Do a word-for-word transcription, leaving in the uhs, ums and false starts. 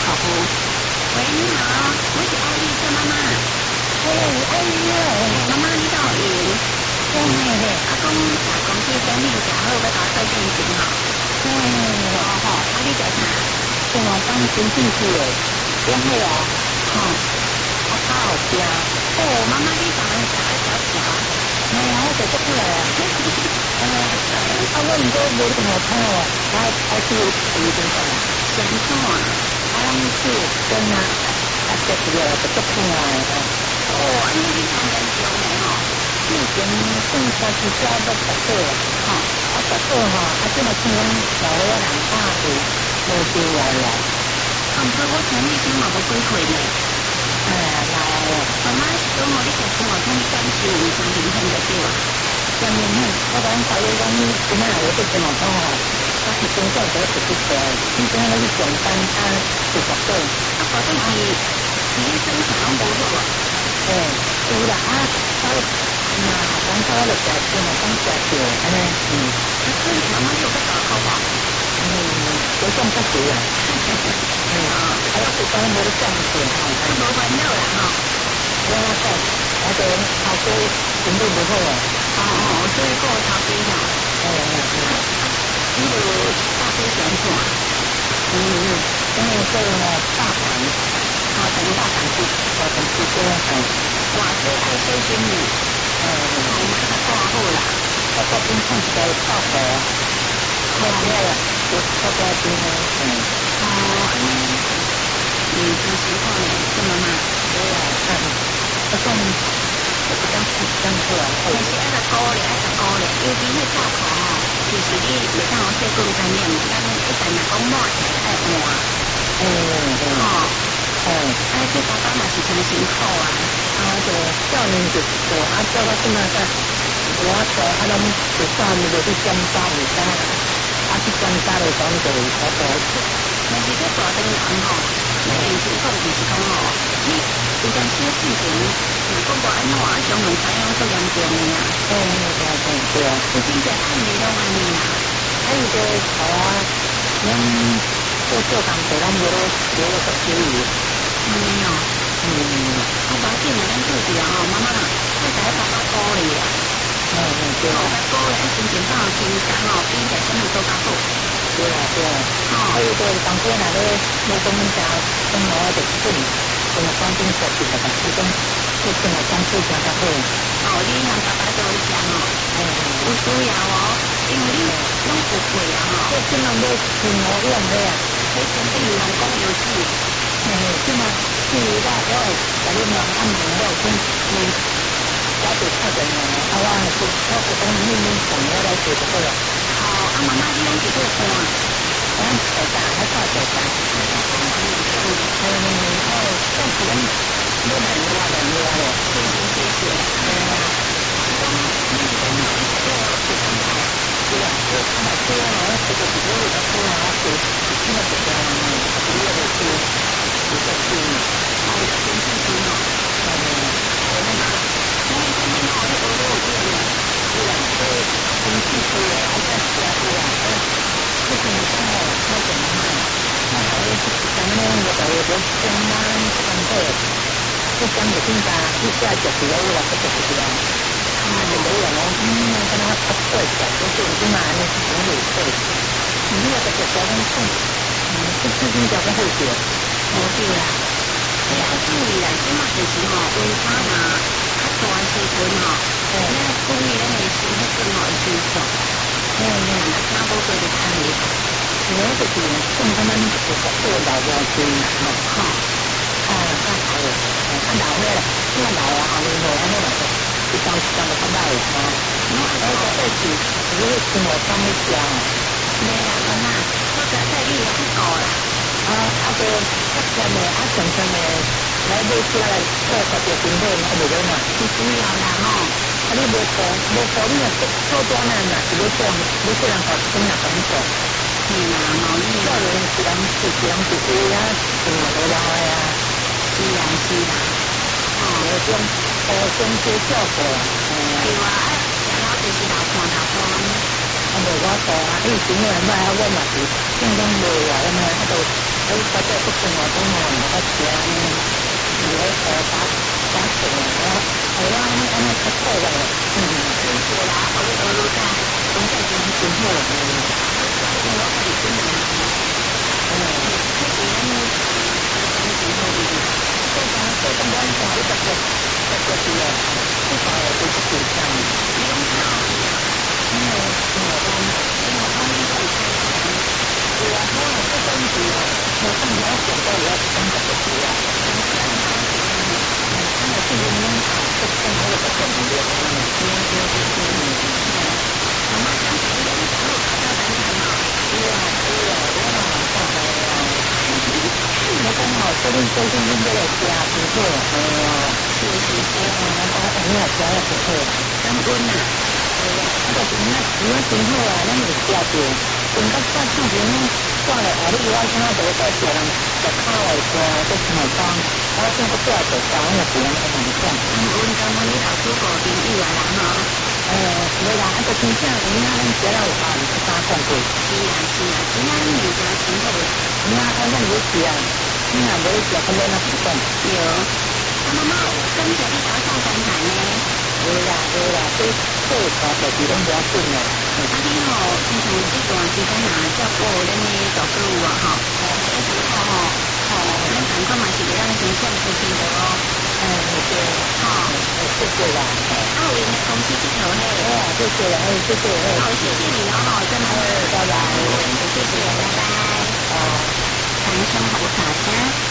客服。喂，你好，我是艾丽的妈妈。 哎，艾丽啊， 妈妈你到闲？ 嘿嘿嘿， 阿公阿公去生病，食好要甲做健身吼。 嘿嘿嘿， 哦吼，啊你食啥？ 是我当先进去的，然后啊， 吼， 啊较好食。 哦，妈妈你常常食爱条条。 哎呀，我就做出来啊。哎呀，啊我毋过无什么好啊，我我去医生讲啊， 健康啊， 啊咱是真啊，啊食一个就足痛啊。 哦，安尼你常严重的吼。 以前算开始食到十岁啊， 吼， 啊十岁吼，啊即嘛听讲老伙仔人拍去无收来啦。 啊，毋过我听你听嘛无几岁呢。 哎呀，老啊， 妈妈是讲我你食生活中感受有啥明显就对啊。 上面呢，我讲头先讲你今仔日去生活中吼，我是真正在食一个，你今仔日去上班啊四十岁， 啊，反正是你身材拢无好啊。 哎，有啦啊，我那讲到我就食生活中食少安尼，嗯， 啊，所以妈妈你有在搞好无？ 嗯，有种较少啊，嗯，啊，我是讲无咧种钱吼， 啊，无烦恼啦吼。 我讲，我就头家身体不好啊， 哦哦，所以个头家吼。 哎哎哎， 你就大飞想看。 嗯嗯，因为说呢，大盘， 哦，等大盘子。 大盘之间哎。 哇，所以爱小心呢。 嗯， 哦，妈较挂好啦。 我这边看起来大河，那边就大家今天嗯， 哦，安尼，嗯，真情况呢，是妈妈。 对啊，嗯，我讲我不敢不敢出来， 但是爱甲鼓励，爱甲鼓励，尤其迄罩裤吼，其实你袂当有细菌感染，咱一旦若讲抹起来爱换。 嗯嗯， 吼， 嗯， 啊，这爸爸嘛是真辛苦啊。 啊，就少年就做，啊，做到现在个，我做啊，拢就少年就去检查唔知，啊，去检查的讲就好多。 但是这大肠癌吼，那件情况就是讲吼，你有当时事情，如果无安怎啊，上两知影足严重的啊。 嗯，对对对啊， 有真侪案例拢安尼啦。 还有个好啊，咱做做工作，咱无咧无咧做生意。 安尼哦。 嗯， 啊，无要紧啦，咱做住啊吼，妈妈，我使爸爸鼓励啊。 嗯嗯，对啊， 甲鼓励，啊，心情放轻松吼，比在啥物都较好。 对啊对啊。还有个当初若咧无讲啥生活就顺，生活当中做事就把这种做生活当中加较好。 哦，你让爸爸做一下吼， 嗯嗯， 有需要哦，因为你拢有会啊吼， 这今晚要听我用的啊， 迄身体有人讲有事。 嗯，今晚是啦，我会甲你问按问我先嗯，了解确认的，啊，我是我是讲你们朋友来做就好了。 哦，啊妈妈你拢是做看， 咱大家还靠大家。嗯，哦，暂时咱不能话的话了。 谢谢谢谢。 嗯啊， 讲你是讲哪一个是安排？ 对啊，我看到这样啊，这个比较有的说啊，是这个这个主要的是比较是哦，有先进去哦。 嗯， 我那个，那你这边哦，那个肉店呢？ 是啊，所以从技术啊，还在是啊，是啊，嗯，这个你看哦，那怎么卖？那还有是咱们我感觉就相当丰富，不讲就更加一下就比较了，这个是这样。啊，就没有咯，嗯，跟他不对的，就是起码那是很有对。你那个就交通控，嗯，是资金交通会点， 无对啦，你爱注意啦，即马就是吼，温差嘛较大时阵吼，咱注意咱的身体更好会收缩。嗯嗯，啊，差不多就看你。 主要就是像他们就是做老的去嘛， 吼， 啊，那还有，啊老的了，这个老啊，后面老安尼了，一张一张的较歹啊， 我哎，这个是如果生活方面讲， 没啦，妈妈，我觉得你也不够啦。 啊，啊个较全的啊全全的来买出来做十个平衡，啊袂了嘛， 是需要啦吼。 啊你无做无做你若做多难啦，是要做要做人搞生若工作。 是啦，毛利少年是人是人是有啊，生活都老的啊， 是啦是啦。 哦，有种互相接照顾啊， 对啊，啊，养老就是老看老看。 啊无我做啊，以前我来买啊，我嘛是正经无话安尼，啊都所以大家不生活都冇人得食呢，如果誒打打成啊，係啦，咁啊出錯嘅，嗯，辛苦啦，我哋我老家總係咁辛苦嘅，我係真係，嗯，出邊呢，辛苦啲，即係講即係咁樣講，呢個嘅個個字啊，呢個係最不健康，你諗下啊，因為生活中生活中呢個係係啊，可能都跟住啊，我生活一成都有一生活嘅事啊，因為今年呢，即係生活嘅各種嘢啊，嗯嗯嗯嗯，係，咁啊，咁你有啲小路搞到等係嘛？對啊對啊，我都係咁嘅啊，我講哦，最近最近應該嚟食啊，唔錯，係啊，是是是，我我我呢食啊唔錯，咁溫啊，係啊，嗰個點咧？如果點好啊，咱就食住。整个大自然呢，挂了啊！你如果看到这个在别人在靠来说，在什么方，我先不做就搞那别人的影响。嗯，我刚刚你老师讲比喻完了哈，呃，对啦，啊个真正你看咱学了有啊，你去打工过，是啊是啊，今仔日家辛苦，你看咱有时啊，你若无去做，可能那不懂。有，啊妈妈，跟着你早上三台呢？对啦对啦，这这个就是拢比较紧的。啊，你吼，平常这段时间啊，照顾恁的大哥有啊吼，啊，这时候吼，吼，咱感觉嘛是会让形象出去的哦。嗯，对，吼，谢谢啦。啊，有闲公司去头嘿。哦，谢谢啦，哎，谢谢，哎。好，谢谢你哦，吼，真的。哎，拜拜。谢谢，拜拜。哦，长生好茶家。